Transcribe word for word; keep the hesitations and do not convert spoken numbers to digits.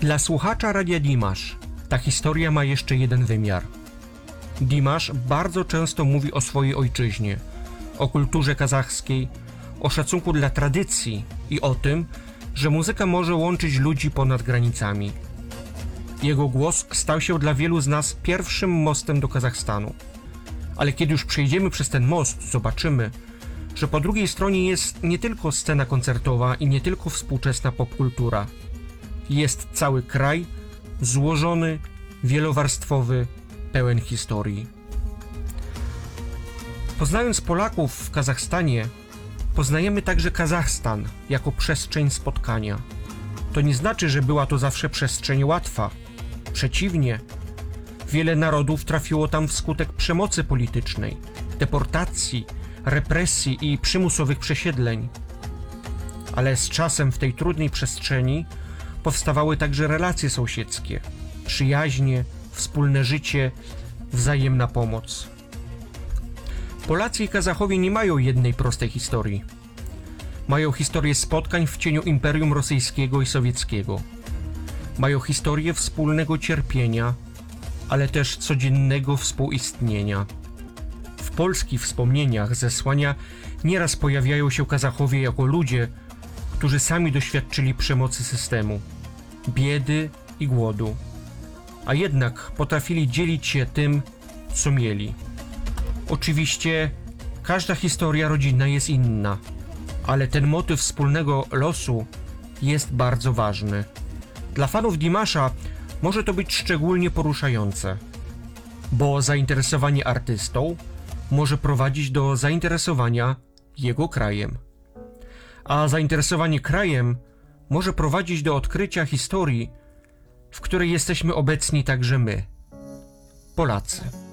Dla słuchacza Radia Dimash ta historia ma jeszcze jeden wymiar. Dimash bardzo często mówi o swojej ojczyźnie, o kulturze kazachskiej, o szacunku dla tradycji i o tym, że muzyka może łączyć ludzi ponad granicami. Jego głos stał się dla wielu z nas pierwszym mostem do Kazachstanu. Ale kiedy już przejdziemy przez ten most, zobaczymy, że po drugiej stronie jest nie tylko scena koncertowa i nie tylko współczesna popkultura. Jest cały kraj, złożony, wielowarstwowy, pełen historii. Poznając Polaków w Kazachstanie, poznajemy także Kazachstan jako przestrzeń spotkania. To nie znaczy, że była to zawsze przestrzeń łatwa. Przeciwnie, wiele narodów trafiło tam wskutek przemocy politycznej, deportacji, represji i przymusowych przesiedleń. Ale z czasem w tej trudnej przestrzeni powstawały także relacje sąsiedzkie, przyjaźnie, wspólne życie, wzajemna pomoc. Polacy i Kazachowie nie mają jednej prostej historii. Mają historię spotkań w cieniu Imperium Rosyjskiego i Sowieckiego. Mają historię wspólnego cierpienia, ale też codziennego współistnienia. W polskich wspomnieniach zesłania nieraz pojawiają się Kazachowie jako ludzie, którzy sami doświadczyli przemocy systemu, biedy i głodu, a jednak potrafili dzielić się tym, co mieli. Oczywiście każda historia rodzinna jest inna, ale ten motyw wspólnego losu jest bardzo ważny. Dla fanów Dimasha może to być szczególnie poruszające, bo zainteresowanie artystą może prowadzić do zainteresowania jego krajem, a zainteresowanie krajem może prowadzić do odkrycia historii, w której jesteśmy obecni także my, Polacy.